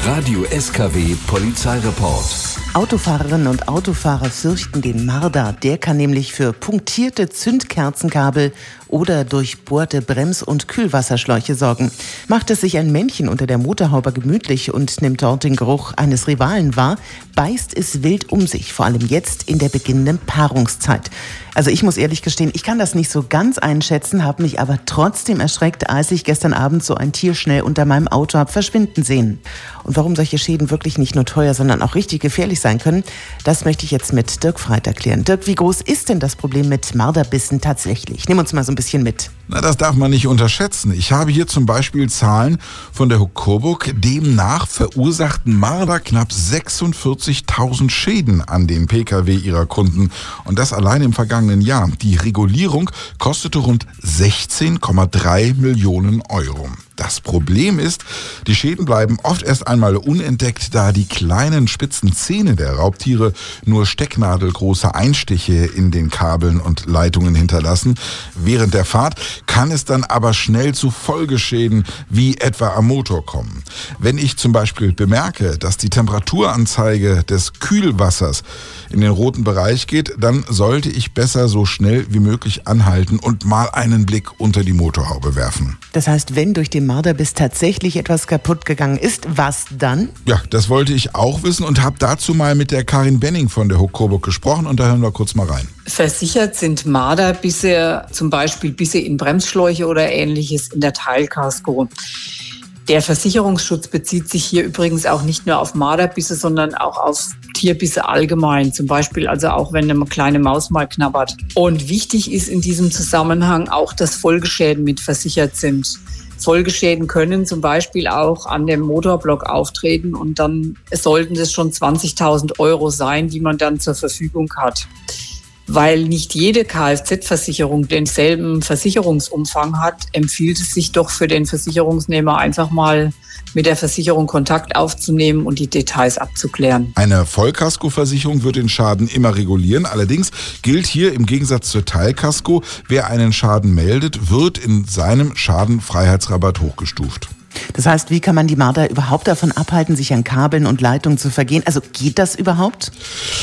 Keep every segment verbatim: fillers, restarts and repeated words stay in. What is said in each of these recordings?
Radio S K W Polizeireport. Autofahrerinnen und Autofahrer fürchten den Marder. Der kann nämlich für punktierte Zündkerzenkabel oder durchbohrte Brems- und Kühlwasserschläuche sorgen. Macht es sich ein Männchen unter der Motorhaube gemütlich und nimmt dort den Geruch eines Rivalen wahr, beißt es wild um sich, vor allem jetzt in der beginnenden Paarungszeit. Also ich muss ehrlich gestehen, ich kann das nicht so ganz einschätzen, habe mich aber trotzdem erschreckt, als ich gestern Abend so ein Tier schnell unter meinem Auto habe verschwinden sehen. Und warum solche Schäden wirklich nicht nur teuer, sondern auch richtig gefährlich sein können, das möchte ich jetzt mit Dirk Freit erklären. Dirk, wie groß ist denn das Problem mit Marderbissen tatsächlich? Nimm uns mal so ein bisschen mit. Na, das darf man nicht unterschätzen. Ich habe hier zum Beispiel Zahlen von der Hook Coburg. Demnach verursachten Marder knapp sechsundvierzigtausend Schäden an den Pkw ihrer Kunden. Und das allein im vergangenen Jahr. Die Regulierung kostete rund sechzehn Komma drei Millionen Euro. Das Problem ist, die Schäden bleiben oft erst einmal unentdeckt, da die kleinen spitzen Zähne der Raubtiere nur stecknadelgroße Einstiche in den Kabeln und Leitungen hinterlassen. Während der Fahrt kann es dann aber schnell zu Folgeschäden wie etwa am Motor kommen. Wenn ich zum Beispiel bemerke, dass die Temperaturanzeige des Kühlwassers in den roten Bereich geht, dann sollte ich besser so schnell wie möglich anhalten und mal einen Blick unter die Motorhaube werfen. Das heißt, wenn durch den Marderbiss tatsächlich etwas kaputt gegangen ist, was dann? Ja, das wollte ich auch wissen und habe dazu mal mit der Karin Benning von der Hook Coburg gesprochen und da hören wir kurz mal rein. Versichert sind Marderbisse zum Beispiel Bisse in Bremsschläuche oder Ähnliches in der Teilkasko. Der Versicherungsschutz bezieht sich hier übrigens auch nicht nur auf Marderbisse, sondern auch auf Tierbisse allgemein. Zum Beispiel also auch, wenn eine kleine Maus mal knabbert. Und wichtig ist in diesem Zusammenhang auch, dass Folgeschäden mit versichert sind. Folgeschäden können zum Beispiel auch an dem Motorblock auftreten und dann sollten es schon zwanzigtausend Euro sein, die man dann zur Verfügung hat. Weil nicht jede Kfz-Versicherung denselben Versicherungsumfang hat, empfiehlt es sich doch für den Versicherungsnehmer einfach mal mit der Versicherung Kontakt aufzunehmen und die Details abzuklären. Eine Vollkaskoversicherung wird den Schaden immer regulieren. Allerdings gilt hier im Gegensatz zur Teilkasko, wer einen Schaden meldet, wird in seinem Schadenfreiheitsrabatt hochgestuft. Das heißt, wie kann man die Marder überhaupt davon abhalten, sich an Kabeln und Leitungen zu vergehen? Also geht das überhaupt?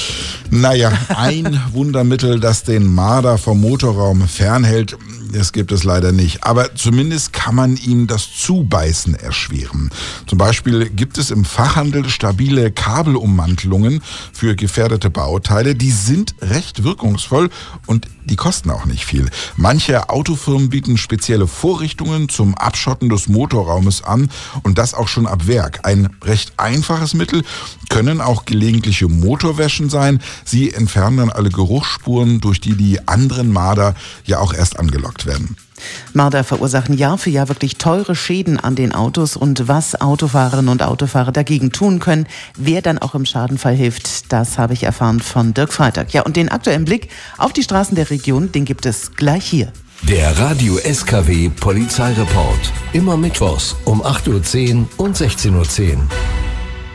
Naja, ein Wundermittel, das den Marder vom Motorraum fernhält, das gibt es leider nicht. Aber zumindest kann man ihm das Zubeißen erschweren. Zum Beispiel gibt es im Fachhandel stabile Kabelummantelungen für gefährdete Bauteile. Die sind recht wirkungsvoll und die kosten auch nicht viel. Manche Autofirmen bieten spezielle Vorrichtungen zum Abschotten des Motorraumes an und das auch schon ab Werk. Ein recht einfaches Mittel können auch gelegentliche Motorwäschen sein. Sie entfernen dann alle Geruchsspuren, durch die die anderen Marder ja auch erst angelockt werden. Marder verursachen Jahr für Jahr wirklich teure Schäden an den Autos und was Autofahrerinnen und Autofahrer dagegen tun können, wer dann auch im Schadenfall hilft, das habe ich erfahren von Dirk Freit. Ja, und den aktuellen Blick auf die Straßen der Region, den gibt es gleich hier. Der Radio S K W Polizeireport. Immer mittwochs um acht Uhr zehn und sechzehn Uhr zehn.